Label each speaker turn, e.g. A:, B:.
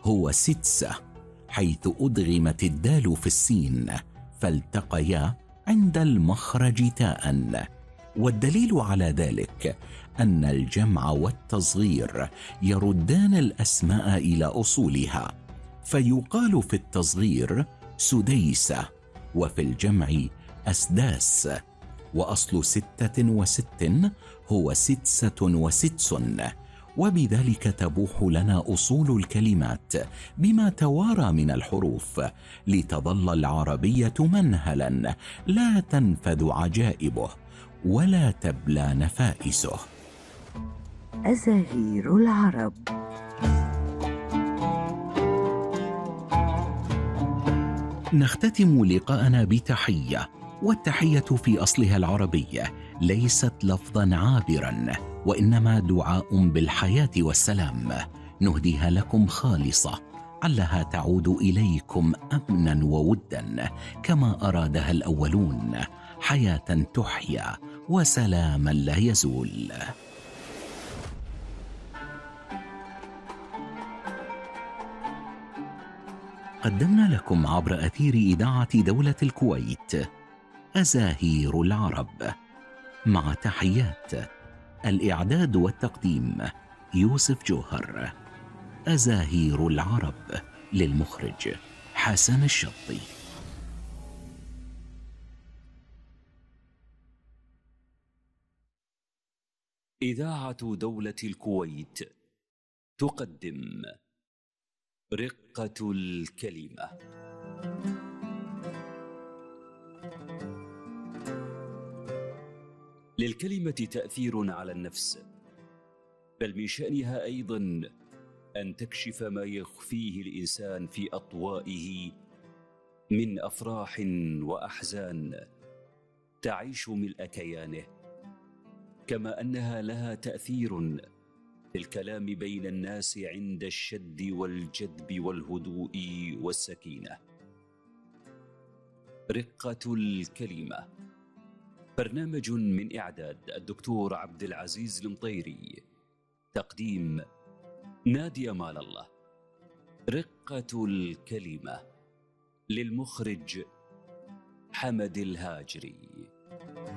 A: هو سدسة، حيث أدغمت الدال في السين فالتقيا عند المخرج تاء. والدليل على ذلك أن الجمع والتصغير يردان الأسماء إلى أصولها، فيقال في التصغير سديسة وفي الجمع أسداس. وأصل 66 هو 6 و6، وبذلك تبوح لنا أصول الكلمات بما توارى من الحروف، لتظل العربية منهلا لا تنفذ عجائبه ولا تبلى نفائسه.
B: أزاهير العرب.
A: نختتم لقاءنا بتحية، والتحية في أصلها العربية ليست لفظا عابرا، وإنما دعاء بالحياة والسلام، نهديها لكم خالصة علها تعود إليكم أمنا وودا كما أرادها الأولون، حياة تحيا وسلاما لا يزول. قدمنا لكم عبر أثير إذاعة دولة الكويت أزاهير العرب، مع تحيات الإعداد والتقديم يوسف جوهر. أزاهير العرب للمخرج حسن الشطي.
C: إذاعة دولة الكويت تقدم رقة الكلمة. للكلمة تأثير على النفس، بل من شأنها أيضا أن تكشف ما يخفيه الإنسان في أطوائه من أفراح وأحزان تعيش ملء كيانه، كما أنها لها تأثير في الكلام بين الناس عند الشد والجدب والهدوء والسكينة. رقة الكلمة برنامج من إعداد الدكتور عبد العزيز المطيري، تقديم نادي أمال الله. رقة الكلمة للمخرج حمد الهاجري.